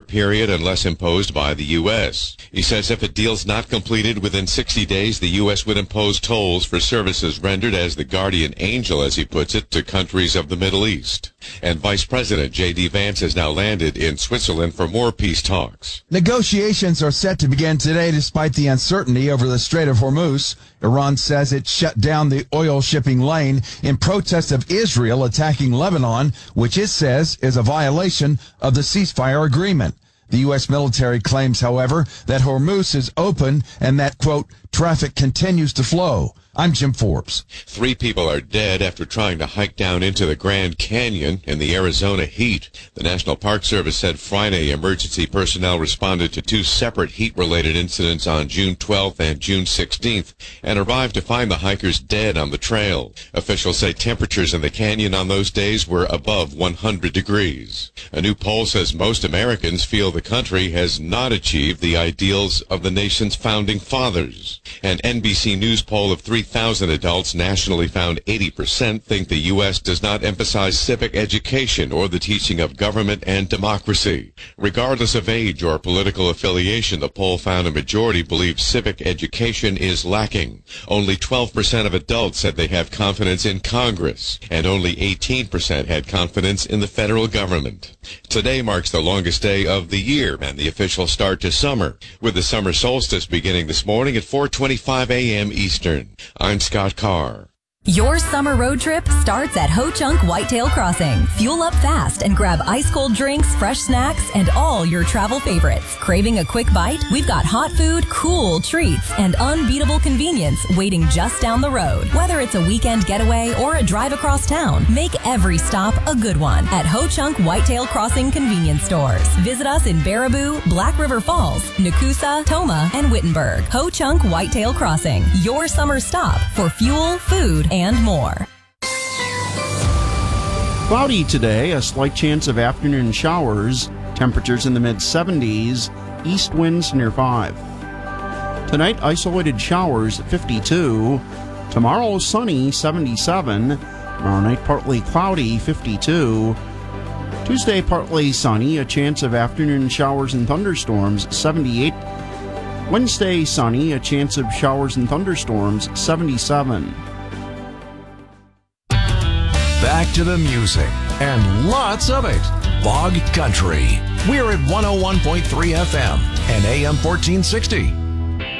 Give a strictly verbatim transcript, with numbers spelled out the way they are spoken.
period unless imposed by the U S. He says if a deal's not completed within sixty days, the U S would impose tolls for services rendered as the guardian angel, as he puts it, to countries of the Middle East. And Vice President J D. Vance has now landed in Switzerland for more peace talks. Negotiations are set to begin today despite the uncertainty over the Strait of Hormuz. Iran says it shut down the oil shipping lane in protest of Israel attacking Lebanon, which it says is a violation of the ceasefire agreement. The U S military claims, however, that Hormuz is open and that, quote, traffic continues to flow. I'm Jim Forbes. Three people are dead after trying to hike down into the Grand Canyon in the Arizona heat. The National Park Service said Friday emergency personnel responded to two separate heat-related incidents on June twelfth and June sixteenth and arrived to find the hikers dead on the trail. Officials say temperatures in the canyon on those days were above one hundred degrees. A new poll says most Americans feel the country has not achieved the ideals of the nation's founding fathers. An N B C News poll of three thousand adults nationally found eighty percent think the U S does not emphasize civic education or the teaching of government and democracy. Regardless of age or political affiliation, the poll found a majority believe civic education is lacking. Only twelve percent of adults said they have confidence in Congress, and only eighteen percent had confidence in the federal government. Today marks the longest day of the year and the official start to summer, with the summer solstice beginning this morning at four twenty-five a.m. Eastern. I'm Scott Carr. Your summer road trip starts at Ho Chunk Whitetail Crossing. Fuel up fast and grab ice-cold drinks, fresh snacks, and all your travel favorites. Craving a quick bite? We've got hot food, cool treats, and unbeatable convenience waiting just down the road. Whether it's a weekend getaway or a drive across town, make every stop a good one at Ho Chunk Whitetail Crossing convenience stores. Visit us in Baraboo, Black River Falls, Nakusa, Toma, and Wittenberg. Ho Chunk Whitetail Crossing, your summer stop for fuel, food, and more. Cloudy today, a slight chance of afternoon showers, temperatures in the mid seventies, east winds near five. Tonight, isolated showers at fifty-two. Tomorrow, sunny, seventy-seven. Tomorrow night, partly cloudy, fifty-two. Tuesday, partly sunny, a chance of afternoon showers and thunderstorms, seventy-eight. Wednesday, sunny, a chance of showers and thunderstorms, seventy-seven. Back to the music, and lots of it. Bog Country. We're at one oh one point three F M and A M fourteen sixty.